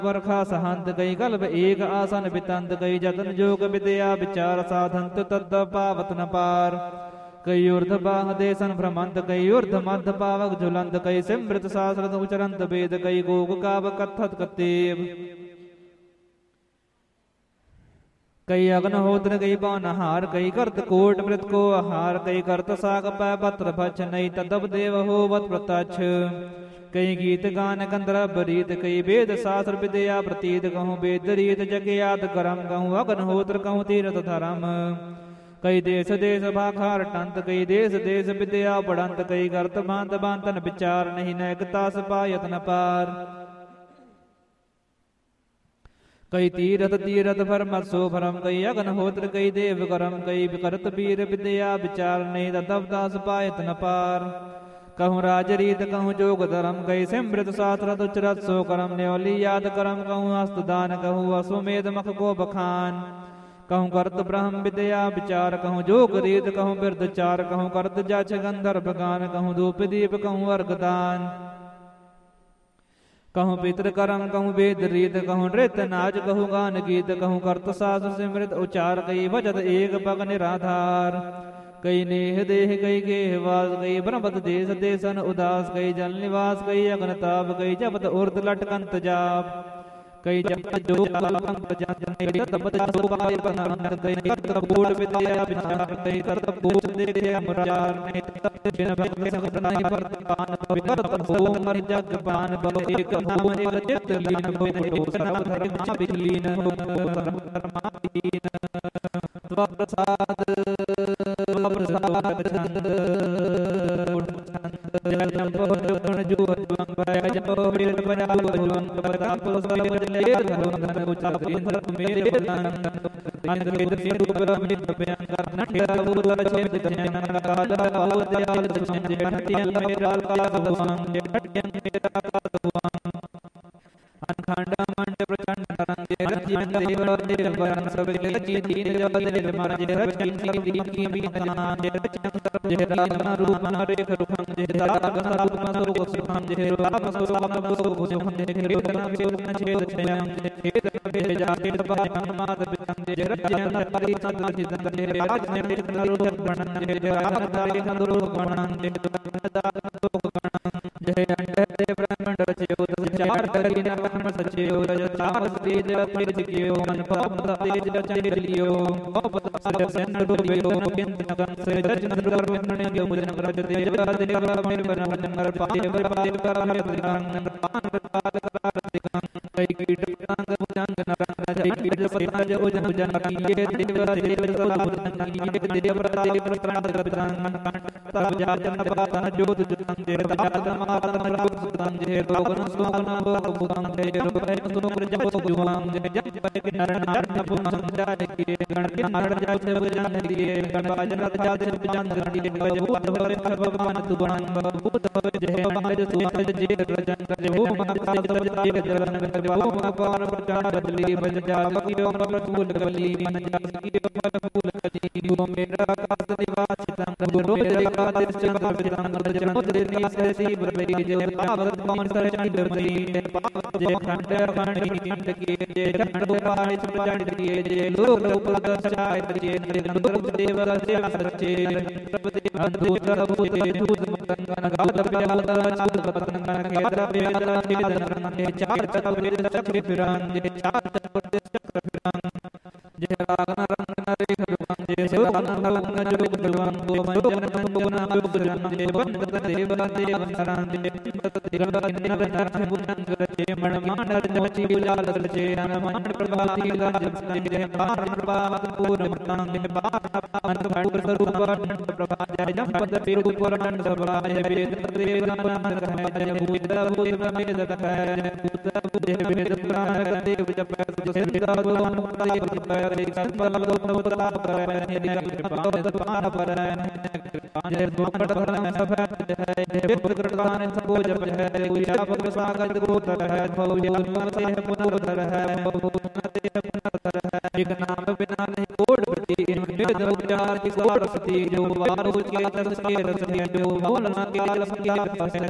वर्खा सहंत कई कल्प एक आसन बितंत कई जतन जोग विद्या विचार साधंत तद पावत न पार कई ऊर्ध बाह देशन भ्रमंत कई ऊर्ध मध्य पावक झुलंत कई सिमृत शास्त्रत उचरंत वेद कई गोग काव कथत कतेव कई अग्नहोत्र कई बानहार कई कर्त कोट मृत को आहार कई कर्त साग पै पत्र भक्ष नई तदब देव होवत प्रत्यक्ष कई गीत गान गंधर्व रीत कई वेद शास्त्र विद्या प्रतीत कहूँ वेद रीत जगयात करम कहूँ अग्नहोत्र कहूँ तीर्थ धर्म कई देश देश भाखार टंत कई देश देश विद्या पढ़ंत कई कर्त बांत बांतन विचार नहीं नैकता सपायत न पार कई तीरथ तीरथ भरमत्सो भरम कई अग्नहोत्र कई देव करम कई विकरत वीर विद्या विचार नहीं तदवदास पायत न पार कहूँ राजरीत कहूँ जोग धर्म कई सिमृत शास्त्र उचरत सो करम न्योली याद करम कहूँ हस्तदान कहूँ अश्वमेध मख को बखान कहूँ कर्त ब्रह्म विद्या विचार कहूँ जोग रीत कहूँ बिरद चार कहूँ कर्त जाच गंधर्व गान कहूँ धूप दीप कहूँ अर्घदान कहूँ पितृ करम कहूँ वेद रीत कहूँ नृत्य नाच कहूँ गान गीत कहूँ कर्त शास्त्र सिमृत उचार कई भजत एक पग निराधार कई नेह देह कई गेहवास कई ब्रह्मत देश देशन उदास कई जल निवास कई अग्नताप कई जपत उर्द लटकंत जाप कई जपत जो जो